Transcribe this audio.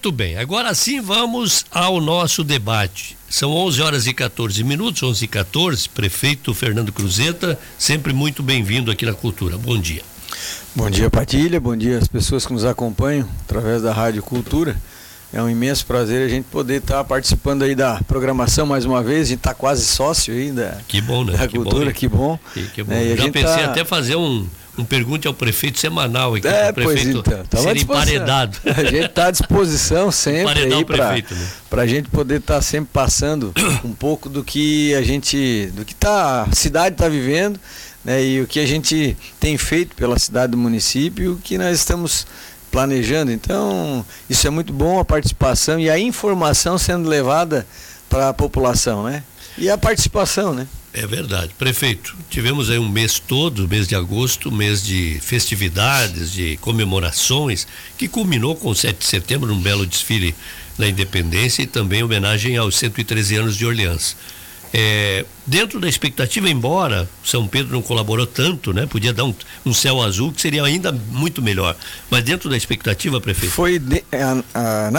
Muito bem, agora sim vamos ao nosso debate. São 11h14, 11h14, prefeito Fernando Cruzeta, sempre muito bem-vindo aqui na Cultura. Bom dia. Bom dia, Padilha, bom dia às pessoas que nos acompanham através da Rádio Cultura. É um imenso prazer a gente poder estar participando aí da programação mais uma vez. A gente está quase sócio aí da, que bom, né? da Cultura, que bom. Que bom. Já pensei até fazer um pergunte ao prefeito semanal aqui, para o prefeito ser emparedado. A gente está à disposição sempre aí para a gente poder estar sempre passando um pouco do que a cidade está vivendo, né, e o que a gente tem feito pela cidade do município e o que nós estamos planejando. Então, isso é muito bom, a participação e a informação sendo levada para a população, né? E a participação, né? É verdade. Prefeito, tivemos aí um mês todo, mês de agosto, mês de festividades, de comemorações, que culminou com o 7 de setembro, num belo desfile da Independência e também homenagem aos 113 anos de Orleans. Dentro da expectativa, embora São Pedro não colaborou tanto, né? Podia dar um céu azul que seria ainda muito melhor. Mas dentro da expectativa, prefeito? Na